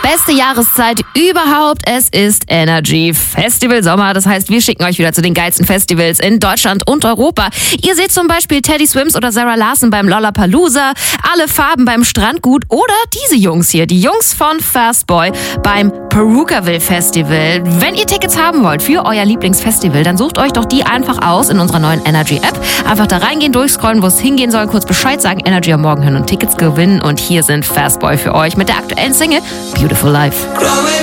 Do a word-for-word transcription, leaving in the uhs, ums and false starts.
Beste Jahreszeit überhaupt. Es ist Energy Festival Sommer. Das heißt, wir schicken euch wieder zu den geilsten Festivals in Deutschland und Europa. Ihr seht zum Beispiel Teddy Swims oder Sarah Larson beim Lollapalooza, Alle Farben beim Strandgut oder diese Jungs hier, die Jungs von Fastboy beim Perukaville Festival. Wenn ihr Tickets haben wollt für euer Lieblingsfestival, dann sucht euch doch die einfach aus in unserer neuen Energy App. Einfach da reingehen, durchscrollen, wo es hingehen soll, kurz Bescheid sagen, Energy am Morgen hören und Tickets gewinnen. Und hier sind Fastboy für euch mit der aktuellen Single Beautiful Life.